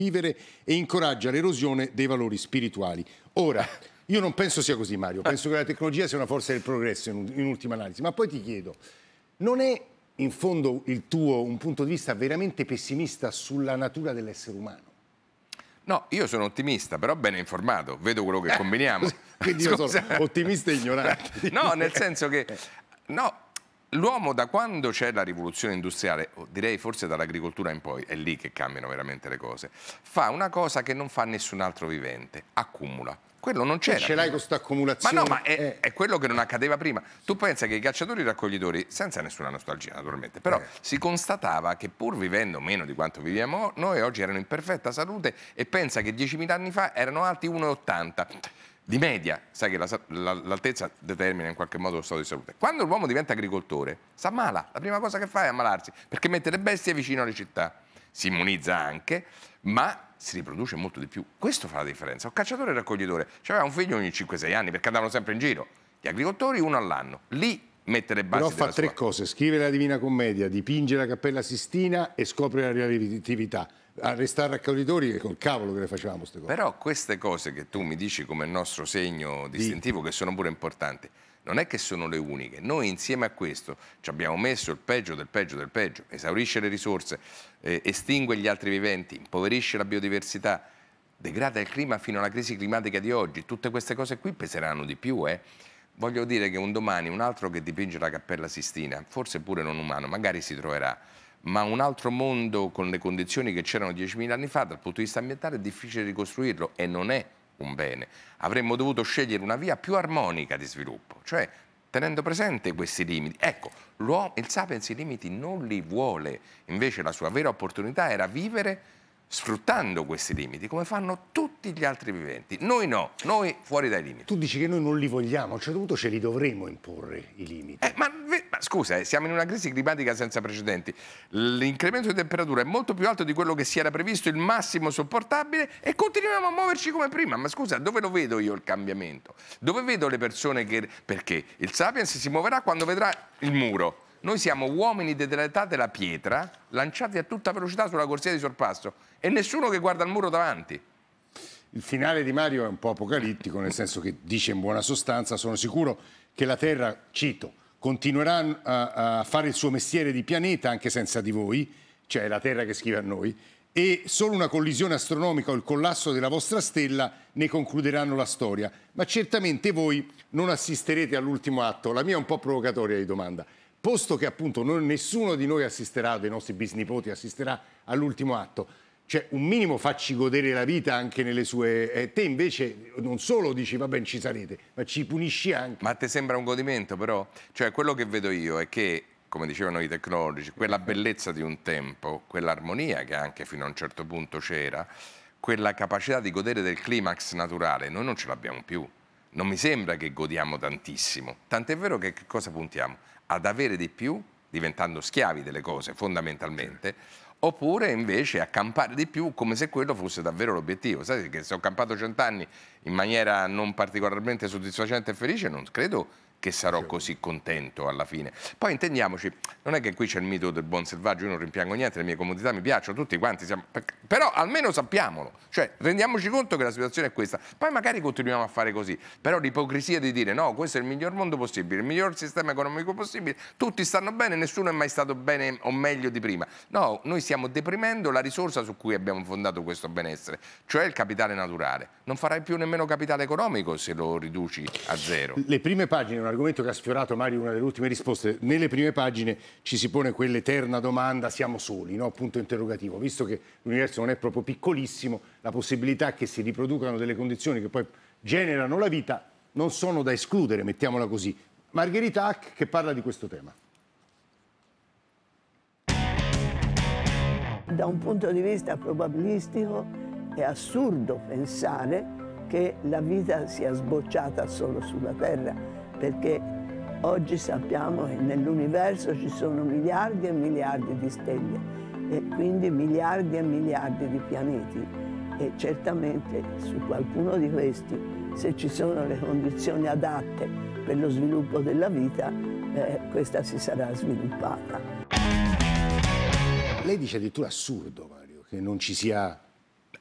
vivere e incoraggia l'erosione dei valori spirituali. Ora, io non penso sia così, Mario, penso che la tecnologia sia una forza del progresso in ultima analisi, ma poi ti chiedo, non è in fondo il tuo un punto di vista veramente pessimista sulla natura dell'essere umano? No, io sono ottimista, però ben informato, vedo quello che combiniamo. Quindi io sono ottimista e ignorante. No, nel senso che no, l'uomo da quando c'è la rivoluzione industriale, direi forse dall'agricoltura in poi, è lì che cambiano veramente le cose, fa una cosa che non fa nessun altro vivente, accumula. Quello non c'era. Ce l'hai con questa accumulazione? Ma no, ma è quello che non accadeva prima. Tu pensa che i cacciatori e raccoglitori, senza nessuna nostalgia naturalmente, però si constatava che pur vivendo meno di quanto viviamo noi, oggi erano in perfetta salute, e pensa che 10.000 anni fa erano alti 1,80 di media. Sai che l'altezza determina in qualche modo lo stato di salute. Quando l'uomo diventa agricoltore, si ammala. La prima cosa che fa è ammalarsi, perché mette le bestie vicino alle città. Si immunizza anche, ma si riproduce molto di più. Questo fa la differenza. Un cacciatore e raccoglitore aveva un figlio ogni 5-6 anni perché andavano sempre in giro. Gli agricoltori uno all'anno. Lì mette le basi. Però fa tre cose: scrive la Divina Commedia, dipinge la Cappella Sistina e scopre la relatività. A restare raccoglitori, col cavolo che le facevamo queste cose. Però queste cose che tu mi dici come il nostro segno distintivo, che sono pure importanti, non è che sono le uniche. Noi insieme a questo ci abbiamo messo il peggio del peggio del peggio, esaurisce le risorse, estingue gli altri viventi, impoverisce la biodiversità, degrada il clima fino alla crisi climatica di oggi. Tutte queste cose qui peseranno di più. Voglio dire che un domani un altro che dipinge la Cappella Sistina, forse pure non umano, magari si troverà, ma un altro mondo con le condizioni che c'erano 10.000 anni fa dal punto di vista ambientale è difficile ricostruirlo, e non è un bene. Avremmo dovuto scegliere una via più armonica di sviluppo, cioè tenendo presente questi limiti. Ecco, il Sapiens i limiti non li vuole, invece la sua vera opportunità era vivere sfruttando questi limiti, come fanno tutti gli altri viventi. Noi no, noi fuori dai limiti. Tu dici che noi non li vogliamo, a un certo punto ce li dovremo imporre i limiti. Ma scusa, siamo in una crisi climatica senza precedenti. L'incremento di temperatura è molto più alto di quello che si era previsto, il massimo sopportabile, e continuiamo a muoverci come prima. Ma scusa, dove lo vedo io il cambiamento? Dove vedo le persone che... Perché il Sapiens si muoverà quando vedrà il muro. Noi siamo uomini dell'età della pietra, lanciati a tutta velocità sulla corsia di sorpasso, e nessuno che guarda il muro davanti. Il finale di Mario è un po' apocalittico, nel senso che dice in buona sostanza: sono sicuro che la Terra, cito, continuerà a fare il suo mestiere di pianeta anche senza di voi, cioè la Terra che scrive a noi, e solo una collisione astronomica o il collasso della vostra stella ne concluderanno la storia. Ma certamente voi non assisterete all'ultimo atto. La mia è un po' provocatoria di domanda. Posto che appunto nessuno di noi assisterà, dei nostri bisnipoti assisterà all'ultimo atto, cioè un minimo facci godere la vita anche nelle sue... te invece non solo dici va bene ci sarete, ma ci punisci anche. Ma ti sembra un godimento però? Cioè quello che vedo io è che, come dicevano i tecnologici, quella bellezza di un tempo, quell'armonia che anche fino a un certo punto c'era, quella capacità di godere del climax naturale, noi non ce l'abbiamo più. Non mi sembra che godiamo tantissimo. Tant'è vero che cosa puntiamo? Ad avere di più, diventando schiavi delle cose fondamentalmente, oppure invece a campare di più come se quello fosse davvero l'obiettivo. Sai che se ho campato 100 anni in maniera non particolarmente soddisfacente e felice, non credo che sarò così contento alla fine. Poi intendiamoci, non è che qui c'è il mito del buon selvaggio, io non rimpiango niente, le mie comodità mi piacciono, tutti quanti siamo... Però almeno sappiamolo, cioè rendiamoci conto che la situazione è questa. Poi magari continuiamo a fare così, però l'ipocrisia di dire no, questo è il miglior mondo possibile, il miglior sistema economico possibile, tutti stanno bene, nessuno è mai stato bene o meglio di prima. No, noi stiamo deprimendo la risorsa su cui abbiamo fondato questo benessere, cioè il capitale naturale. Non farai più nemmeno capitale economico se lo riduci a zero. Le prime pagine, un argomento che ha sfiorato Mario, una delle ultime risposte, nelle prime pagine ci si pone quell'eterna domanda: siamo soli, no? Punto interrogativo. Visto che l'universo non è proprio piccolissimo, la possibilità che si riproducano delle condizioni che poi generano la vita non sono da escludere, mettiamola così. Margherita Hack che parla di questo tema. Da un punto di vista probabilistico è assurdo pensare che la vita sia sbocciata solo sulla Terra, perché oggi sappiamo che nell'universo ci sono miliardi e miliardi di stelle e quindi miliardi e miliardi di pianeti, e certamente su qualcuno di questi, se ci sono le condizioni adatte per lo sviluppo della vita, questa si sarà sviluppata. Lei dice addirittura assurdo, Mario, che non ci sia